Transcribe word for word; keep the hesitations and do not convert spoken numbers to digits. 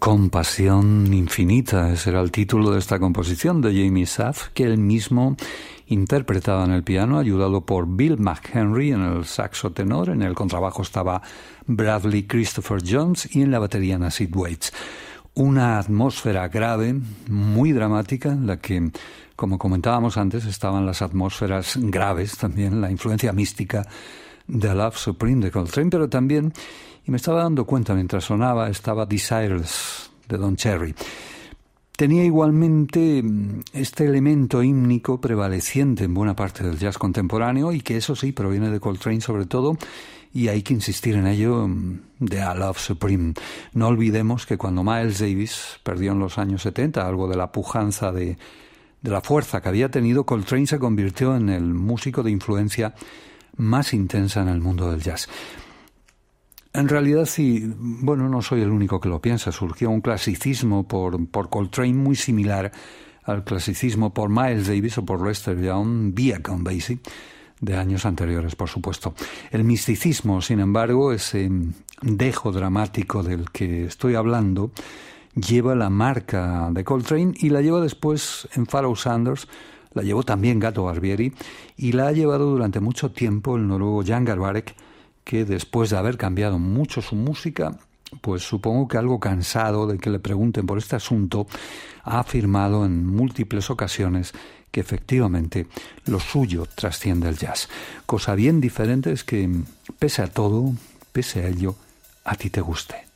Compasión infinita, ese era el título de esta composición de Jamie Saff, que él mismo interpretaba en el piano, ayudado por Bill McHenry en el saxo tenor, en el contrabajo estaba Bradley Christopher Jones y en la batería Nasid Waits. Una atmósfera grave, muy dramática, en la que, como comentábamos antes, estaban las atmósferas graves también, la influencia mística de Love Supreme de Coltrane, pero también, y me estaba dando cuenta mientras sonaba, estaba Desireless de Don Cherry. Tenía igualmente este elemento hímnico prevaleciente en buena parte del jazz contemporáneo y que eso sí proviene de Coltrane sobre todo, y hay que insistir en ello, de A Love Supreme. No olvidemos que cuando Miles Davis perdió en los años setenta algo de la pujanza de, de la fuerza que había tenido, Coltrane se convirtió en el músico de influencia más intensa en el mundo del jazz. En realidad, sí, bueno, no soy el único que lo piensa. Surgió un clasicismo por, por Coltrane muy similar al clasicismo por Miles Davis o por Lester Young, vía Count Basie, de años anteriores, por supuesto. El misticismo, sin embargo, ese dejo dramático del que estoy hablando, lleva la marca de Coltrane y la lleva después en Pharoah Sanders, la llevó también Gato Barbieri y la ha llevado durante mucho tiempo el noruego Jan Garbarek, que después de haber cambiado mucho su música, pues supongo que algo cansado de que le pregunten por este asunto, ha afirmado en múltiples ocasiones que efectivamente lo suyo trasciende el jazz. Cosa bien diferente es que, pese a todo, pese a ello, a ti te guste.